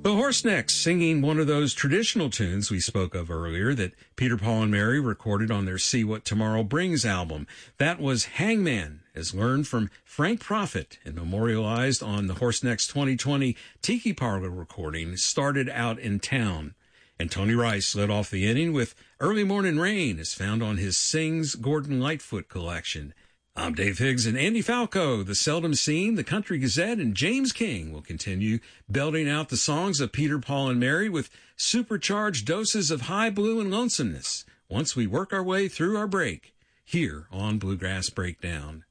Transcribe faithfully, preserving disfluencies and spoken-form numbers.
The Horsenecks singing one of those traditional tunes we spoke of earlier that Peter, Paul, and Mary recorded on their See What Tomorrow Brings album. That was Hangman, as learned from Frank Prophet and memorialized on the Horsenecks twenty twenty Tiki Parlor recording, Started Out in Town. And Tony Rice led off the inning with Early Morning Rain, as found on his Sings Gordon Lightfoot collection. I'm Dave Higgs, and Andy Falco, the Seldom Seen, the Country Gazette, and James King will continue belting out the songs of Peter, Paul, and Mary with supercharged doses of high blue and lonesomeness once we work our way through our break here on Bluegrass Breakdown.